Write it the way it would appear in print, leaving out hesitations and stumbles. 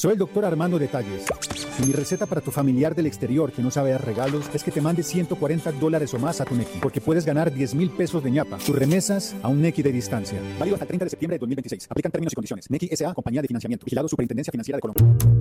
Soy el doctor Armando Detalles. Y mi receta para tu familiar del exterior que no sabe dar regalos es que te mande $140 o más a tu Nequi, porque puedes ganar 10,000 pesos de ñapa. Tus remesas a un Nequi de distancia. Válido hasta el 30 de septiembre de 2026. Aplican términos y condiciones. Nequi S.A., compañía de financiamiento. Vigilado Superintendencia Financiera de Colombia.